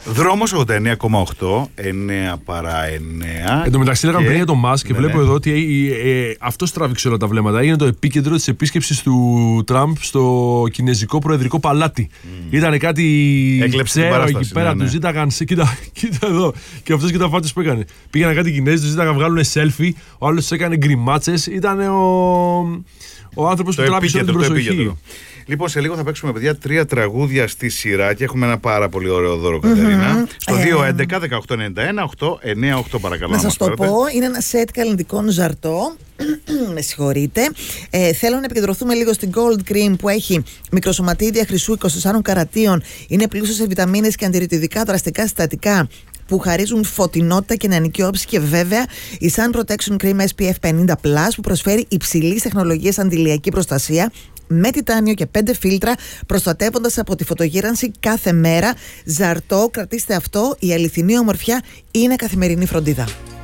Δρόμος 89,8, 9 παρά 9. Εν τω μεταξύ, λέγαμε πριν για το Musk και βλέπω εδώ ότι αυτό τράβηξε όλα τα βλέμματα. Είναι το επίκεντρο της επίσκεψης του Τραμπ στο κινέζικο προεδρικό παλάτι. Ήταν κάτι ψέρο εκεί πέρα, του ζήταγαν. Κοίτα εδώ. Και αυτός και τα φάτες που έκανε. Πήγαιναν κάτι Κινέζοι, του ζήταγαν να βγάλουν selfie. Ο άλλος έκανε γκριμάτσες. Ήταν ο άνθρωπος που τράβηξε όλη την προσοχή. Λοιπόν, σε λίγο θα παίξουμε, παιδιά, 3 τραγούδια στη σειρά και έχουμε ένα πάρα πολύ ωραίο δώρο, Κατερίνα. Στο 2-11-18-91-8-9-8, παρακαλώ. Να σας το πω, είναι ένα σετ καλλιτικών Ζαρτό. Με συγχωρείτε. Θέλω να επικεντρωθούμε λίγο στην Gold Cream που έχει μικροσωματίδια χρυσού 24 καρατίων. Είναι πλούσιο σε βιταμίνες και αντιρρητιδικά δραστικά συστατικά που χαρίζουν φωτεινότητα και νεανική όψη, και βέβαια η Sun Protection Cream SPF 50+ που προσφέρει υψηλής τεχνολογίας αντιλιακή προστασία με τιτάνιο και 5 φίλτρα, προστατεύοντας από τη φωτογύρανση κάθε μέρα. Ζαρτό, κρατήστε αυτό, η αληθινή ομορφιά είναι καθημερινή φροντίδα.